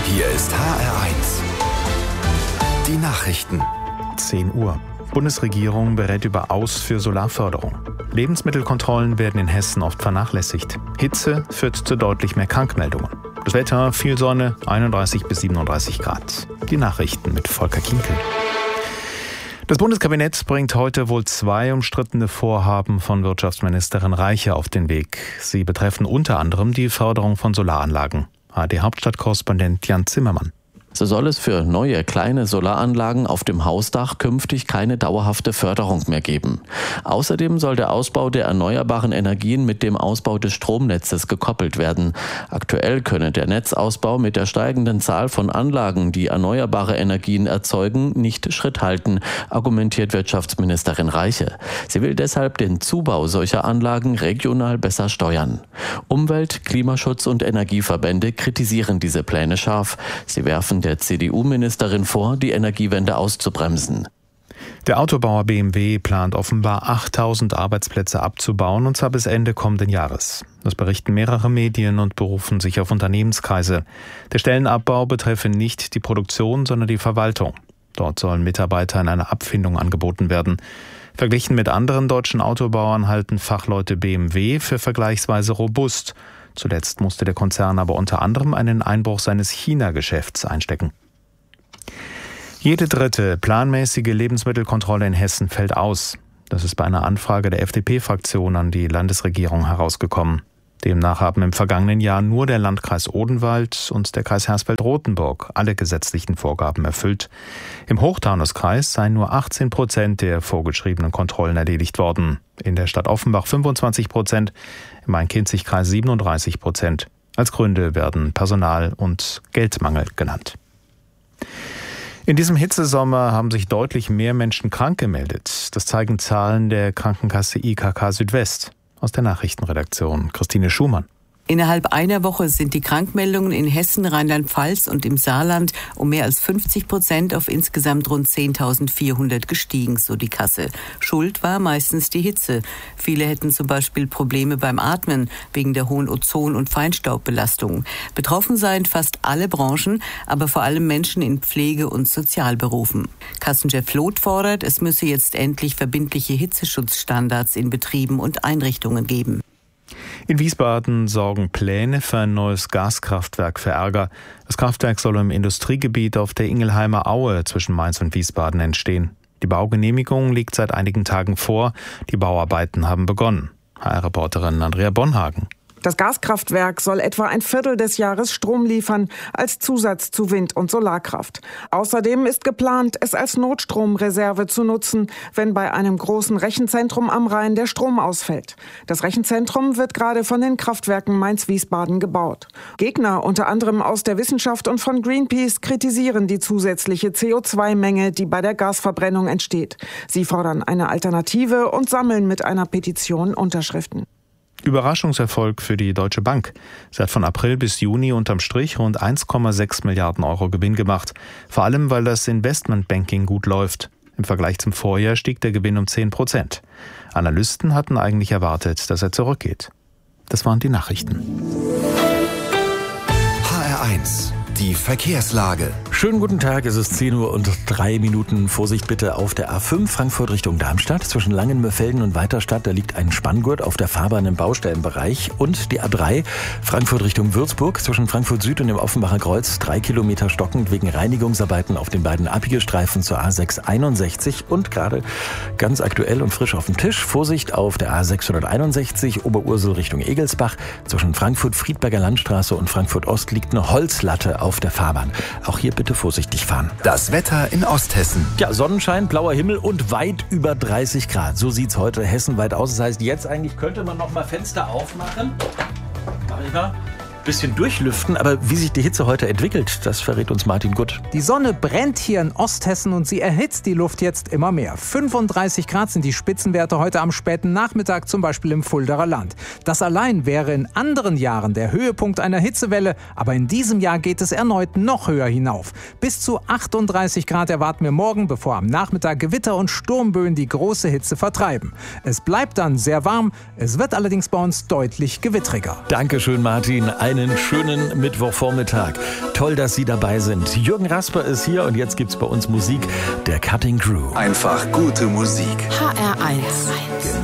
Hier ist HR1. Die Nachrichten. 10 Uhr. Bundesregierung berät über Aus für Solarförderung. Lebensmittelkontrollen werden in Hessen oft vernachlässigt. Hitze führt zu deutlich mehr Krankmeldungen. Das Wetter, viel Sonne, 31 bis 37 Grad. Die Nachrichten mit Volker Kinkel. Das Bundeskabinett bringt heute wohl 2 umstrittene Vorhaben von Wirtschaftsministerin Reiche auf den Weg. Sie betreffen unter anderem die Förderung von Solaranlagen. ARD-Hauptstadtkorrespondent Jan Zimmermann. So soll es für neue kleine Solaranlagen auf dem Hausdach künftig keine dauerhafte Förderung mehr geben. Außerdem soll der Ausbau der erneuerbaren Energien mit dem Ausbau des Stromnetzes gekoppelt werden. Aktuell könne der Netzausbau mit der steigenden Zahl von Anlagen, die erneuerbare Energien erzeugen, nicht Schritt halten, argumentiert Wirtschaftsministerin Reiche. Sie will deshalb den Zubau solcher Anlagen regional besser steuern. Umwelt-, Klimaschutz- und Energieverbände kritisieren diese Pläne scharf. Sie werfen der CDU-Ministerin vor, die Energiewende auszubremsen. Der Autobauer BMW plant offenbar 8.000 Arbeitsplätze abzubauen, und zwar bis Ende kommenden Jahres. Das berichten mehrere Medien und berufen sich auf Unternehmenskreise. Der Stellenabbau betreffe nicht die Produktion, sondern die Verwaltung. Dort sollen Mitarbeitern eine Abfindung angeboten werden. Verglichen mit anderen deutschen Autobauern halten Fachleute BMW für vergleichsweise robust. Zuletzt musste der Konzern aber unter anderem einen Einbruch seines China-Geschäfts einstecken. Jede dritte planmäßige Lebensmittelkontrolle in Hessen fällt aus. Das ist bei einer Anfrage der FDP-Fraktion an die Landesregierung herausgekommen. Demnach haben im vergangenen Jahr nur der Landkreis Odenwald und der Kreis Hersfeld-Rotenburg alle gesetzlichen Vorgaben erfüllt. Im Hochtaunuskreis seien nur 18% der vorgeschriebenen Kontrollen erledigt worden. In der Stadt Offenbach 25%, im Main-Kinzig-Kreis 37%. Als Gründe werden Personal- und Geldmangel genannt. In diesem Hitzesommer haben sich deutlich mehr Menschen krank gemeldet. Das zeigen Zahlen der Krankenkasse IKK Südwest. Aus der Nachrichtenredaktion Christine Schumann. Innerhalb einer Woche sind die Krankmeldungen in Hessen, Rheinland-Pfalz und im Saarland um mehr als 50% auf insgesamt rund 10.400 gestiegen, so die Kasse. Schuld war meistens die Hitze. Viele hätten zum Beispiel Probleme beim Atmen wegen der hohen Ozon- und Feinstaubbelastung. Betroffen seien fast alle Branchen, aber vor allem Menschen in Pflege- und Sozialberufen. Kassenchef Loth fordert, es müsse jetzt endlich verbindliche Hitzeschutzstandards in Betrieben und Einrichtungen geben. In Wiesbaden sorgen Pläne für ein neues Gaskraftwerk für Ärger. Das Kraftwerk soll im Industriegebiet auf der Ingelheimer Aue zwischen Mainz und Wiesbaden entstehen. Die Baugenehmigung liegt seit einigen Tagen vor. Die Bauarbeiten haben begonnen. HR-Reporterin Andrea Bonhagen. Das Gaskraftwerk soll etwa ein Viertel des Jahres Strom liefern, als Zusatz zu Wind- und Solarkraft. Außerdem ist geplant, es als Notstromreserve zu nutzen, wenn bei einem großen Rechenzentrum am Rhein der Strom ausfällt. Das Rechenzentrum wird gerade von den Kraftwerken Mainz-Wiesbaden gebaut. Gegner, unter anderem aus der Wissenschaft und von Greenpeace, kritisieren die zusätzliche CO2-Menge, die bei der Gasverbrennung entsteht. Sie fordern eine Alternative und sammeln mit einer Petition Unterschriften. Überraschungserfolg für die Deutsche Bank. Sie hat von April bis Juni unterm Strich rund 1,6 Milliarden Euro Gewinn gemacht. Vor allem, weil das Investmentbanking gut läuft. Im Vergleich zum Vorjahr stieg der Gewinn um 10%. Analysten hatten eigentlich erwartet, dass er zurückgeht. Das waren die Nachrichten. HR1. Die Verkehrslage. Schönen guten Tag, es ist 10:03 Uhr. Vorsicht bitte auf der A5 Frankfurt Richtung Darmstadt. Zwischen Langenmörfelden und Weiterstadt, da liegt ein Spanngurt auf der Fahrbahn im Baustellenbereich. Und die A3 Frankfurt Richtung Würzburg. Zwischen Frankfurt Süd und dem Offenbacher Kreuz 3 Kilometer stockend wegen Reinigungsarbeiten auf den beiden Abbiegestreifen zur A661. Und gerade ganz aktuell und frisch auf dem Tisch, Vorsicht auf der A661 Oberursel Richtung Egelsbach. Zwischen Frankfurt-Friedberger Landstraße und Frankfurt Ost liegt eine Holzlatte auf der Fahrbahn. Auch hier bitte vorsichtig fahren. Das Wetter in Osthessen. Ja, Sonnenschein, blauer Himmel und weit über 30 Grad. So sieht's heute hessenweit aus. Das heißt, jetzt eigentlich könnte man noch mal Fenster aufmachen. Mach ich mal. Bisschen durchlüften, aber wie sich die Hitze heute entwickelt, das verrät uns Martin Gutt. Die Sonne brennt hier in Osthessen und sie erhitzt die Luft jetzt immer mehr. 35 Grad sind die Spitzenwerte heute am späten Nachmittag, zum Beispiel im Fuldaer Land. Das allein wäre in anderen Jahren der Höhepunkt einer Hitzewelle, aber in diesem Jahr geht es erneut noch höher hinauf. Bis zu 38 Grad erwarten wir morgen, bevor am Nachmittag Gewitter und Sturmböen die große Hitze vertreiben. Es bleibt dann sehr warm, es wird allerdings bei uns deutlich gewittriger. Dankeschön, Martin. Eine einen schönen Mittwochvormittag. Toll, dass Sie dabei sind. Jürgen Rasper ist hier und jetzt gibt's bei uns Musik der Cutting Crew. Einfach gute Musik. HR1.